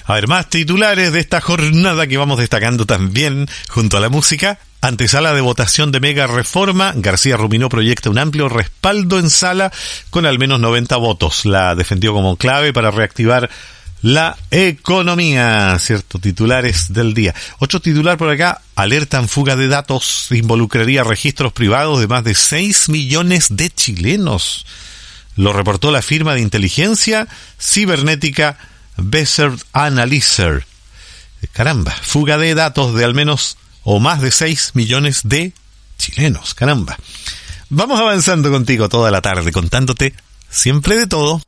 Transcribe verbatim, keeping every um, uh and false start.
A ver, más titulares de esta jornada que vamos destacando también junto a la música. Antesala de votación de mega reforma, García Ruminó proyecta un amplio respaldo en sala con al menos noventa votos. La defendió como clave para reactivar la economía, ¿cierto? Titulares del día. Otro titular por acá, alertan fuga de datos, involucraría registros privados de más de seis millones de chilenos. Lo reportó la firma de inteligencia cibernética Bezert Analyzer. Caramba, fuga de datos de al menos o más de seis millones de chilenos, caramba. Vamos avanzando contigo toda la tarde, contándote siempre de todo.